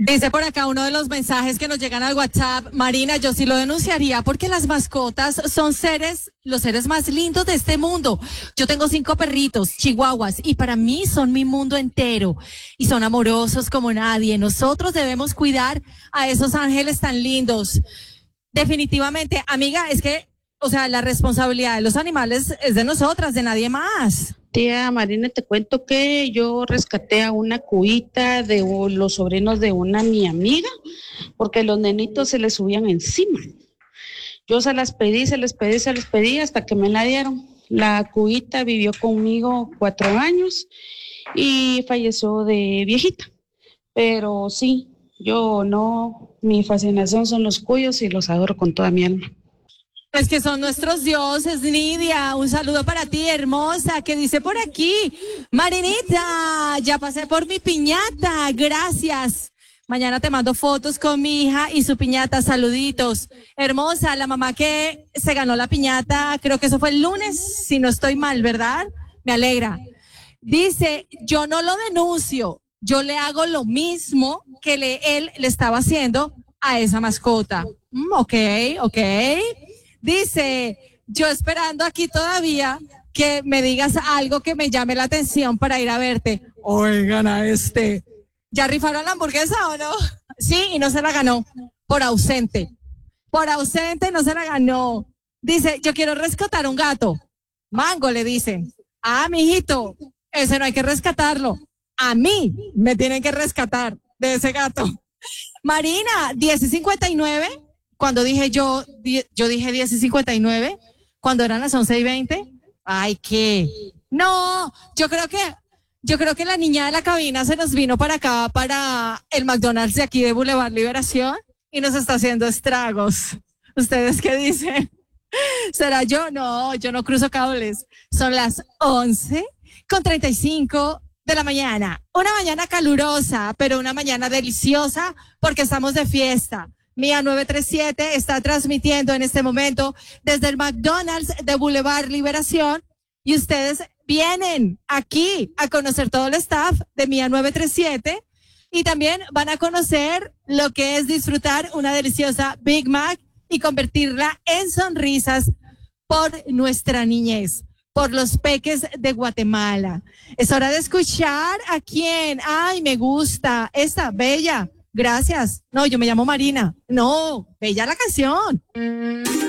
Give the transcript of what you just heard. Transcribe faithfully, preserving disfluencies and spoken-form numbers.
Dice por acá uno de los mensajes que nos llegan al WhatsApp, Marina, yo sí lo denunciaría porque las mascotas son seres, los seres más lindos de este mundo. Yo tengo cinco perritos, chihuahuas, y para mí son mi mundo entero y son amorosos como nadie. Nosotros debemos cuidar a esos ángeles tan lindos. Definitivamente, amiga, es que, o sea, la responsabilidad de los animales es de nosotras, de nadie más. Tía Marina, te cuento que yo rescaté a una cuita de o- los sobrinos de una mi amiga, porque los nenitos se les subían encima. Yo se las pedí, se les pedí, se les pedí hasta que me la dieron. La cuita vivió conmigo cuatro años y falleció de viejita. Pero sí, yo no, mi fascinación son los cuyos y los adoro con toda mi alma. Es que son nuestros dioses, Nidia. Un saludo para ti, hermosa, que dice por aquí, Marinita, ya pasé por mi piñata, gracias. Mañana te mando fotos con mi hija y su piñata, saluditos. Hermosa, la mamá que se ganó la piñata, creo que eso fue el lunes, si no estoy mal, ¿verdad? Me alegra. Dice, yo no lo denuncio, yo le hago lo mismo que le, él le estaba haciendo a esa mascota. Mm, ok, ok. Dice, yo esperando aquí todavía que me digas algo que me llame la atención para ir a verte. Oigan a este. ¿Ya rifaron la hamburguesa o no? Sí, y no se la ganó. Por ausente. Por ausente no se la ganó. Dice, yo quiero rescatar un gato. Mango, le dicen. Ah, mijito, ese no hay que rescatarlo. A mí me tienen que rescatar de ese gato. Marina, diez y cincuenta y nueve. Cuando dije yo, di- yo dije diez y cincuenta y nueve, cuando eran las once y veinte. Ay, ¿qué? No, yo creo que, yo creo que la niña de la cabina se nos vino para acá, para el McDonald's de aquí de Boulevard Liberación y nos está haciendo estragos. ¿Ustedes qué dicen? ¿Será yo? No, yo no cruzo cables. Son las once con treinta y cinco de la mañana. Una mañana calurosa, pero una mañana deliciosa porque estamos de fiesta. Mía nueve tres siete está transmitiendo en este momento desde el McDonald's de Boulevard Liberación y ustedes vienen aquí a conocer todo el staff de Mía nueve tres siete y también van a conocer lo que es disfrutar una deliciosa Big Mac y convertirla en sonrisas por nuestra niñez, por los peques de Guatemala. Es hora de escuchar a quién. Ay, me gusta esta bella. Gracias. No, yo me llamo Marina. No, bella la canción.